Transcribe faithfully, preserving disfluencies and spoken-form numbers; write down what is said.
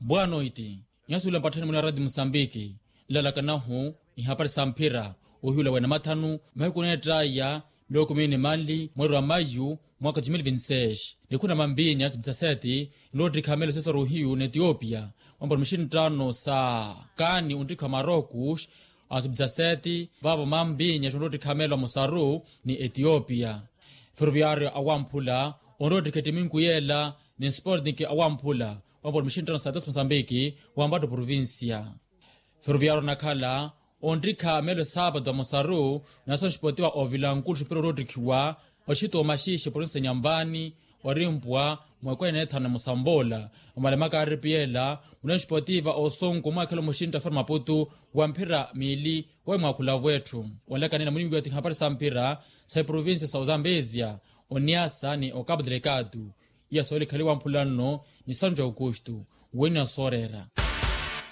Boa noite. Nyasula mpatani muna radi Msambiki. Lalakanahu, ihapari sampira. Uhula wena matanu, mahikune traya, mleo kumini mali, mwero wa mayu, mwaka elfu mbili na ishirini na sita. Likuna mambini ya tibisaseti, ilodri kamelo sesa ruhiu na Ethiopia. Wambaro mishini tano saa kani undrika Marokush, asibisaseti, vavo mambini ya shundodri kamelo musaru ni Ethiopia. Ferroviario awampula, ondodri ketimingu yela, ni sportniki awampula. Wambaro mishini tano saa tatu Msambiki, wambado provincia. Ferroviario nakala, ondrika melo sábado mosaru na son sportiva ovilankulu shipiro rodrikiwa oshito omashishi province Nyambani orimpwa mwekwa ineta na Musambola omalemaka aripiela una sportiva osongo mwakelo mushinta forma putu wampira mili wa mwakula wetu walaka nina munimi gati hapari sampira sa province sa Zambezia Oniasa ni Cabo Delgado ya soli kali wampulano ni São Augusto wena sorera.